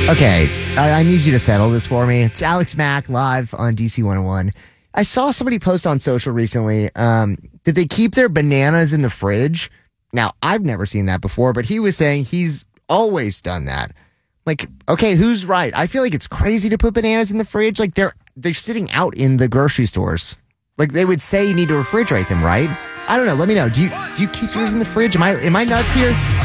Okay, I need you to settle this for me. It's Alex Mack live on DC 101. I saw somebody post on social recently. Did they keep their bananas in the fridge? Now, I've never seen that before, but he was saying he's always done that. Like, okay, who's right? I feel like it's crazy to put bananas in the fridge. Like they're sitting out in the grocery stores. Like they would say you need to refrigerate them, right? I don't know. Let me know. Do you keep yours in the fridge? Am I nuts here?